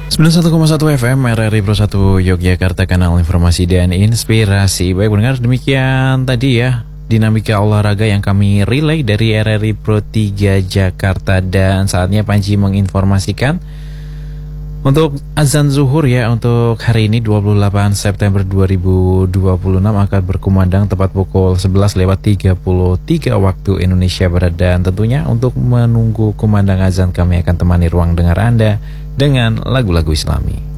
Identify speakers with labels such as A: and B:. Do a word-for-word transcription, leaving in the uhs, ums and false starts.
A: sembilan puluh satu koma satu F M R R I Pro satu Yogyakarta, kanal informasi dan inspirasi. Baik pendengar, demikian tadi ya dinamika olahraga yang kami relay dari R R I Pro tiga Jakarta. Dan saatnya Panji menginformasikan untuk azan zuhur ya, untuk hari ini dua puluh delapan September dua ribu dua puluh enam akan berkumandang tepat pukul sebelas lewat tiga puluh tiga waktu Indonesia Barat. Dan tentunya untuk menunggu kumandang azan, kami akan temani ruang dengar Anda dengan lagu-lagu Islami.